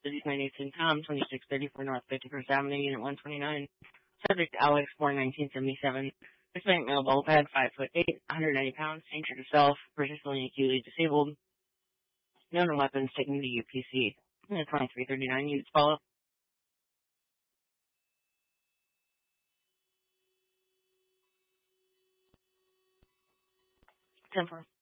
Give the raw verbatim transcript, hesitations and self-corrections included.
Cities nine eighteen Tom, twenty-six thirty-four North fifty-first Avenue, Unit one twenty-nine. Subject Alex, born nineteen seventy-seven. Hispanic male, bald head, five foot eight, one hundred ninety pounds, danger to self, persistently acutely disabled. Known weapons taken to U P C. twenty-three thirty-nine units follow. ten four.